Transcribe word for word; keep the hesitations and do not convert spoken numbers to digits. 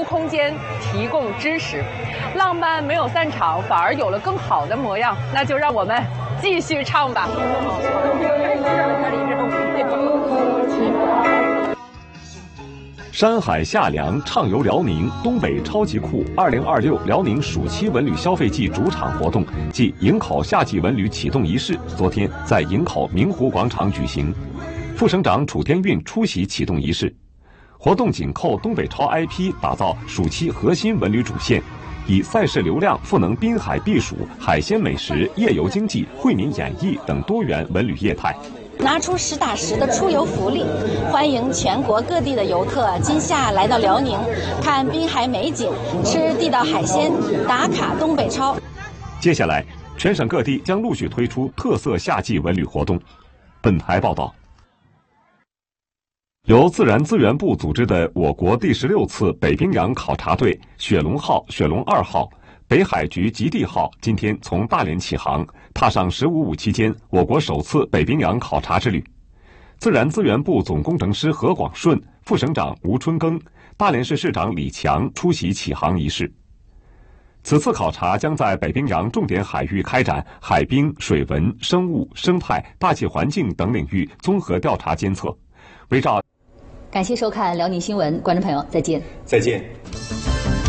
空间，提供支持。浪漫没有散场，反而有了更好的模样。那就让我们继续唱吧。 山海夏粮畅游辽宁，东北超级酷二零二六辽宁暑期文旅消费季主场活动暨营口夏季文旅启动仪式昨天在营口明湖广场举行，副省长楚天运出席启动仪式。活动紧扣东北超 I P， 打造暑期核心文旅主线，以赛事流量赋能滨海避暑、海鲜美食、夜游经济、惠民演艺等多元文旅业态。 拿出实打实的出游福利，欢迎全国各地的游客今夏来到辽宁，看滨海美景，吃地道海鲜，打卡东北超。 接下来，全省各地将陆续推出特色夏季文旅活动。本台报道，由自然资源部组织的我国第十六次北冰洋考察队“雪龙号”、“雪龙二号”、北海局“极地号”今天从大连起航，踏上“十五五”期间我国首次北冰洋考察之旅。自然资源部总工程师何广顺、副省长吴春耕、大连市市长李强出席起航仪式。此次考察将在北冰洋重点海域开展海冰、水文、生物、生态、大气环境等领域综合调查监测，围绕。 感谢收看辽宁新闻，观众朋友再见。 再见。